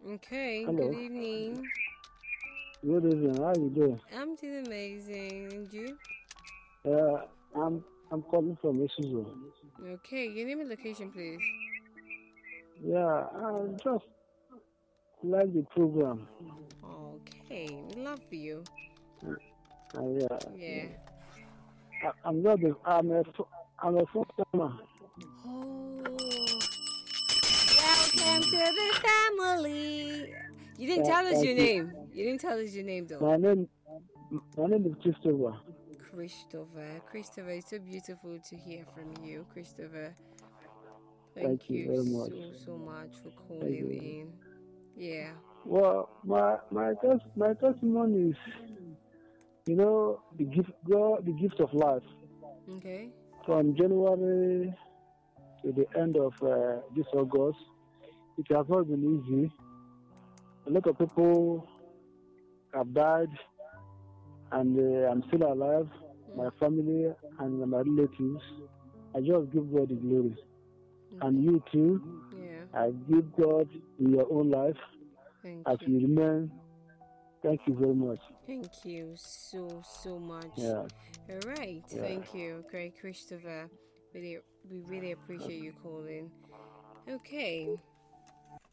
Okay, good Hello. evening. Good evening. How you doing? I'm doing amazing. And you? Uh, I'm calling from Isuzu. Okay, your name and location, please. Yeah, I just like the program. Okay, love you. Yeah, Yeah. I'm not. I'm a phone customer. Oh, welcome to the family. You didn't tell us Thank your you. name. You didn't tell us your name though. My name, my name is Christopher. Christopher. Christopher, it's so beautiful to hear from you, Christopher. Thank Thank you you very much. so much for Thank calling you. in. Yeah. Well, my testimony is, the gift of life. Okay. From January to the end of this August, it has not been easy. A lot of people have died, and I'm still alive. My Mm. family and my relatives. I just give God the glory. And Okay. you too, Yeah. I give God in your own life as Thank you. you remain. Thank you very much. Thank you so much. Yeah, All right. yeah. Thank you, Great Christopher. We really appreciate you calling. Okay.